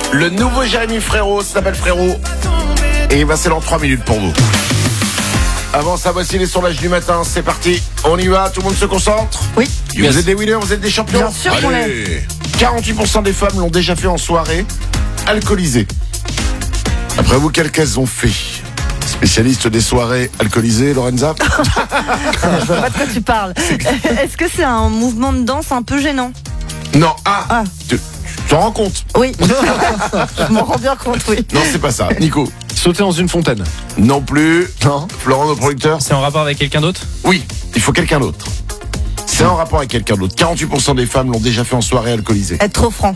Le nouveau Jérémy Frérot s'appelle Frérot. Et c'est dans 3 minutes pour vous. Avant ça, voici les sondages du matin. C'est parti. On y va. Tout le monde se concentre. Oui. Vous êtes des winners, vous êtes des champions. Bien sûr qu'on Allez. 48% des femmes l'ont déjà fait en soirée alcoolisée. Après vous, quelles qu'elles ont fait? Spécialiste des soirées alcoolisées, Lorenza. Je vois pas de quoi tu parles. Est-ce que c'est un mouvement de danse un peu gênant? Non. Ah. Tu t'en rends compte? Oui. Je m'en rends bien compte, oui. Non, c'est pas ça. Nico? Sauter dans une fontaine. Non plus. Non. Florent, notre producteur? C'est en rapport avec quelqu'un d'autre? Oui, il faut quelqu'un d'autre. C'est en rapport avec quelqu'un d'autre. 48% des femmes l'ont déjà fait en soirée alcoolisée. Être trop franc.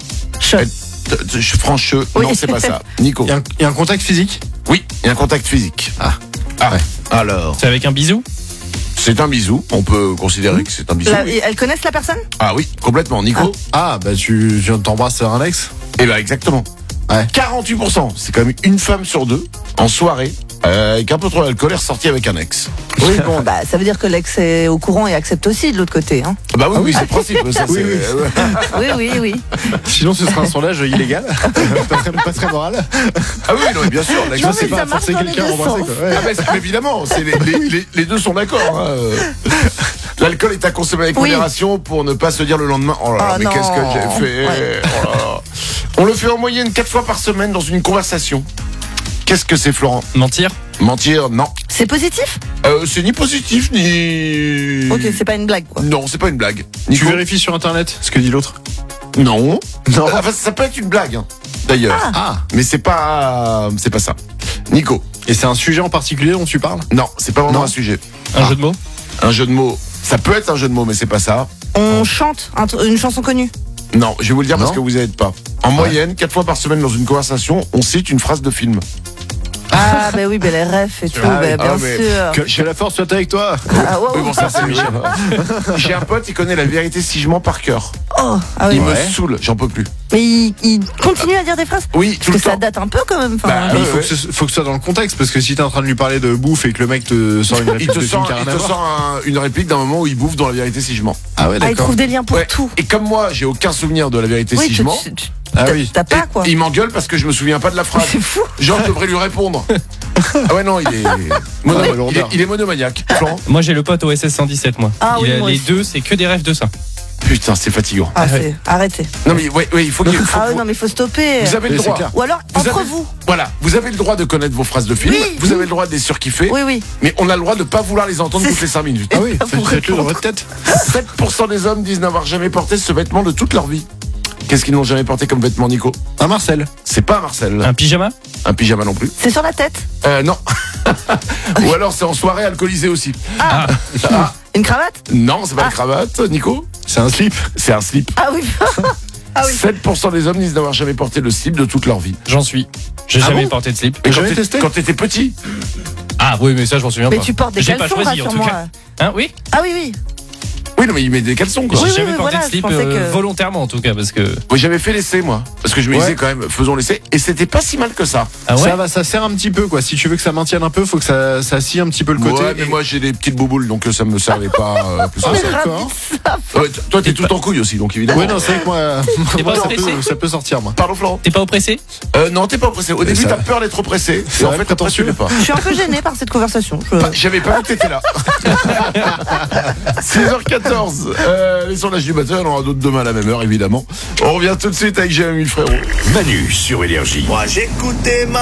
Francheux, Oui. non, c'est pas ça. Nico? Il y a un contact physique. Oui, il y a un contact physique. Ah. Ouais. Alors, C'est avec un bisou? c'est un bisou. On peut considérer que c'est un bisou. Oui. Elles connaissent la personne? Ah oui, complètement. Nico? Ah, bah tu viens de t'embrasser un ex. Eh ben exactement. Ouais. 48%, c'est quand même une femme sur deux en soirée avec un peu trop d'alcool est ressortie avec un ex. Oui, bon, bah, ça veut dire que l'ex est au courant et accepte aussi de l'autre côté. Hein. Bah oui, c'est le principe. Ça, Oui, c'est- Oui, oui. Sinon, ce sera un sondage illégal. pas très moral. Ah oui, non, mais bien sûr. l'ex- Non, Je sais mais ça pas, marche forcer dans les quelqu'un à deux embrasser sens. quoi. Ouais. Ah ben, mais évidemment, c'est les deux sont d'accord. Hein. L'alcool est à consommer avec Oui. modération pour ne pas se dire le lendemain. Oh là là, Ah mais non. qu'est-ce que j'ai fait? Ouais. Oh là là. On le fait en moyenne 4 fois par semaine dans une conversation. Qu'est-ce que c'est, Florent? Mentir? Mentir? Non. C'est positif? C'est ni positif ni. Ok, c'est pas une blague, quoi. Non, c'est pas une blague. Tu Nico? vérifies sur internet ce que dit l'autre. Non. Non. Enfin, ça peut être une blague, hein, d'ailleurs. Ah. Mais c'est pas ça. Nico? Et c'est un sujet en particulier dont tu parles? Non, c'est pas vraiment Non. un sujet. Un jeu de mots? Un jeu de mots. Ça peut être un jeu de mots, mais c'est pas ça. On chante une chanson connue. Non, je vais vous le dire parce Non. que vous n'êtes pas. En moyenne, 4 fois par semaine dans une conversation, on cite une phrase de film. Ah, bah oui, les refs et tout, Ah oui. bien mais- sûr. Que la force soit avec toi. Ah, ouais, Oui, bon, ça c'est Michel. J'ai un pote, il connaît la vérité si je mens par cœur. Oh, ah oui. Il me Ouais. saoule, j'en peux plus. Mais il continue à dire des phrases? Oui, Parce tout que le ça temps. date un peu quand même. Enfin, Bah, Mais il faut, ouais. faut que ce soit dans le contexte, parce que si t'es en train de lui parler de bouffe et que le mec te sort une Il réplique te de film sort, qui a rien il à te voir. sort une réplique d'un moment où il bouffe dans la vérité si je mens. Ah ouais, il d'accord. trouve des liens pour Ouais. tout. Et comme moi, j'ai aucun souvenir de la vérité Oui, si je mens. Ah oui. T'as pas, et quoi. il m'engueule parce que je me souviens pas de la phrase. C'est fou. Genre, je devrais lui répondre. Ah ouais, non, il est, il est monomaniaque. Florent? Moi j'ai le pote OSS 117, moi. Ah oui, Il a moi les aussi. deux, c'est que des rêves de ça. Putain, c'est fatigant. Ah, arrêtez. Non, mais ouais, il faut qu'il faut- Ah, oui, non, mais il faut stopper. Vous avez le Mais c'est droit. clair. Ou alors, Vous entre avez- vous. Voilà, vous avez le droit de connaître vos phrases de film. Oui, Vous avez le droit de les surkiffer. Oui. Mais on a le droit de pas vouloir les entendre toutes les 5 minutes. Ah oui, Pour faites-le dans répondre. votre tête. 7% des hommes disent n'avoir jamais porté ce vêtement de toute leur vie. Qu'est-ce qu'ils n'ont jamais porté comme vêtement, Nico? Un Marcel. C'est pas un Marcel. Un pyjama? Un pyjama non plus. C'est sur la tête. Non. Ou alors c'est en soirée alcoolisée aussi. Ah, une cravate? Non, c'est pas une cravate, Nico. C'est un slip. C'est un slip. Ah oui. Ah oui. 7% des hommes disent n'avoir jamais porté le slip de toute leur vie. J'en suis. J'ai Ah jamais bon porté de slip. Et jamais testé quand t'étais petit? Ah oui, mais ça je m'en souviens Mais pas. tu portes des J'ai pas caleçons, choisi en tout rassure-moi. cas. Hein, oui? Ah oui. Oui, non, mais il met des caleçons, quoi. J'ai Oui, jamais oui, porté voilà, de je slip pensais que- volontairement en tout cas parce que. Oui, j'avais fait l'essai, moi. Parce que je me disais Ouais. quand même, faisons l'essai. Et c'était pas si mal que ça. Ah ouais? Ça va, ça sert un petit peu quoi. Si tu veux que ça maintienne un peu, faut que ça scie un petit peu le côté. Ouais, mais Et- moi j'ai des petites bouboules, donc ça me servait pas plus que Ah, ça. d'accord. Ouais, toi, t'es tout en couille aussi, donc évidemment. Ouais, non, c'est vrai que moi, T'es moi, pas ça, stressé ça peut sortir moi. Pardon, Florent? T'es pas oppressé? Non, t'es pas pressé. Au début, ça t'as va. peur d'être pressé. C'est Et en vrai, fait, après, tu prétentieux. l'es pas. Je suis un peu gênée par cette conversation. J'avais pas vu que t'étais là. 6h14. Les sondages du matin, on aura d'autres demain à la même heure, évidemment. On revient tout de suite avec Jérémy Frérot. Manu sur Énergie. Moi j'écoutais ma